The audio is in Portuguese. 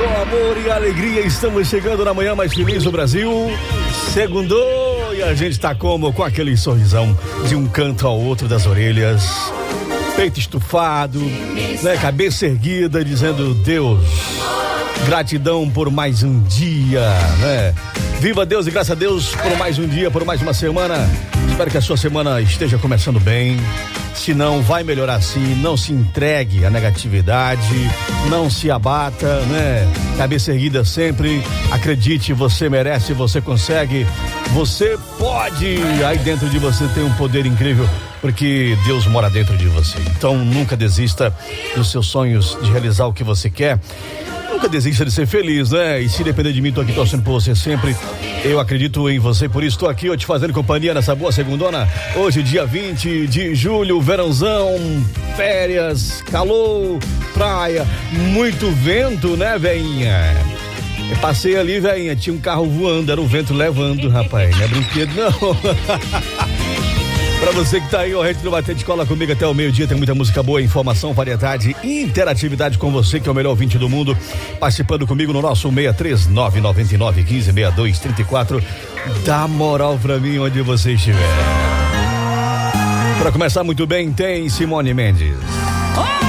com amor e alegria, estamos chegando na manhã mais feliz do Brasil. Segundou e a gente tá como? Com aquele sorrisão de um canto ao outro das orelhas, peito estufado, né? Cabeça erguida, dizendo: Deus, gratidão por mais um dia, né? Viva Deus e graças a Deus por mais um dia, por mais uma semana. Espero que a sua semana esteja começando bem. Se não, vai melhorar sim. Não se entregue à negatividade, não se abata, né? Cabeça erguida sempre. Acredite, você merece, você consegue, você pode. Aí dentro de você tem um poder incrível, porque Deus mora dentro de você. Então nunca desista dos seus sonhos, de realizar o que você quer. Nunca desista de ser feliz, né? E se depender de mim, tô aqui torcendo por você sempre. Eu acredito em você, por isso tô aqui, te fazendo companhia nessa boa segundona. Hoje, dia 20 de julho, verãozão, férias, calor, praia, muito vento, né, veinha? Eu passei ali, veinha, tinha um carro voando, era o vento levando, rapaz, não é brinquedo, não. Pra você que tá aí, ó, a gente não vai ter de cola comigo até o meio-dia, tem muita música boa, informação, variedade e interatividade com você, que é o melhor ouvinte do mundo, participando comigo no nosso 63999156234. Dá moral pra mim onde você estiver. Pra começar muito bem, tem Simone Mendes.